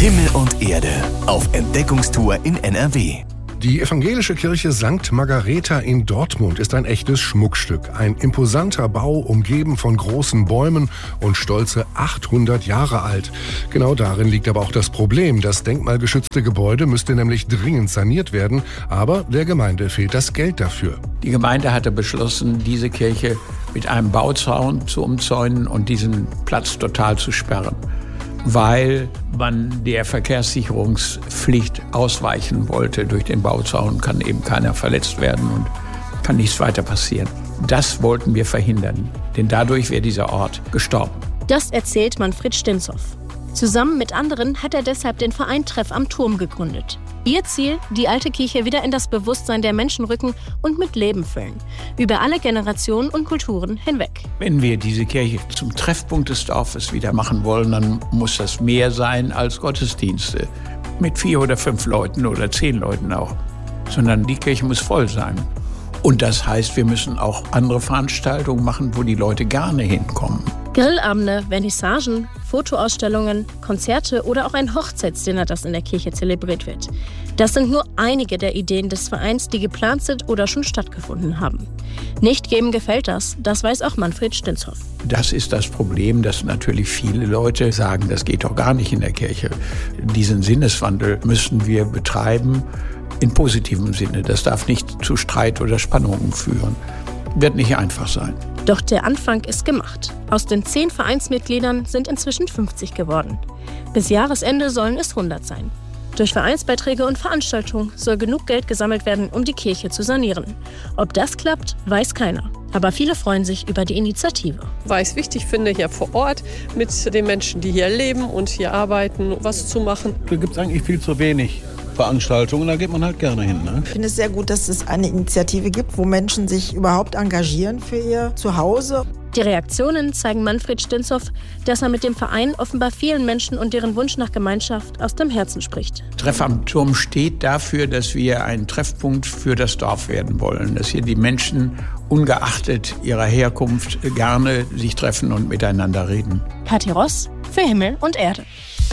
Himmel und Erde auf Entdeckungstour in NRW. Die evangelische Kirche St. Margareta in Dortmund ist ein echtes Schmuckstück. Ein imposanter Bau, umgeben von großen Bäumen und stolze 800 Jahre alt. Genau darin liegt aber auch das Problem. Das denkmalgeschützte Gebäude müsste nämlich dringend saniert werden, aber der Gemeinde fehlt das Geld dafür. Die Gemeinde hatte beschlossen, diese Kirche mit einem Bauzaun zu umzäunen und diesen Platz total zu sperren, weil man der Verkehrssicherungspflicht ausweichen wollte. Durch den Bauzaun kann eben keiner verletzt werden und kann nichts weiter passieren. Das wollten wir verhindern, denn dadurch wäre dieser Ort gestorben. Das erzählt Manfred Stinzow. Zusammen mit anderen hat er deshalb den Verein Treff am Turm gegründet. Ihr Ziel, die alte Kirche wieder in das Bewusstsein der Menschen rücken und mit Leben füllen. Über alle Generationen und Kulturen hinweg. Wenn wir diese Kirche zum Treffpunkt des Dorfes wieder machen wollen, dann muss das mehr sein als Gottesdienste. Mit 4 oder 5 Leuten oder 10 Leuten auch. Sondern die Kirche muss voll sein. Und das heißt, wir müssen auch andere Veranstaltungen machen, wo die Leute gerne hinkommen. Grillabende, Vernissagen, Fotoausstellungen, Konzerte oder auch ein Hochzeitsdinner, das in der Kirche zelebriert wird. Das sind nur einige der Ideen des Vereins, die geplant sind oder schon stattgefunden haben. Nicht jedem gefällt das weiß auch Manfred Stinzow. Das ist das Problem, dass natürlich viele Leute sagen, das geht doch gar nicht in der Kirche. Diesen Sinneswandel müssen wir betreiben in positivem Sinne. Das darf nicht zu Streit oder Spannungen führen. Wird nicht einfach sein. Doch der Anfang ist gemacht. Aus den 10 Vereinsmitgliedern sind inzwischen 50 geworden. Bis Jahresende sollen es 100 sein. Durch Vereinsbeiträge und Veranstaltungen soll genug Geld gesammelt werden, um die Kirche zu sanieren. Ob das klappt, weiß keiner. Aber viele freuen sich über die Initiative. Weil ich es wichtig finde, hier vor Ort mit den Menschen, die hier leben und hier arbeiten, was zu machen. Da gibt es eigentlich viel zu wenig Veranstaltungen, da geht man halt gerne hin. Ne? Ich finde es sehr gut, dass es eine Initiative gibt, wo Menschen sich überhaupt engagieren für ihr Zuhause. Die Reaktionen zeigen Manfred Stinzow, dass er mit dem Verein offenbar vielen Menschen und deren Wunsch nach Gemeinschaft aus dem Herzen spricht. Treff am Turm steht dafür, dass wir ein Treffpunkt für das Dorf werden wollen. Dass hier die Menschen, ungeachtet ihrer Herkunft, gerne sich treffen und miteinander reden. Kathi Ross für Himmel und Erde.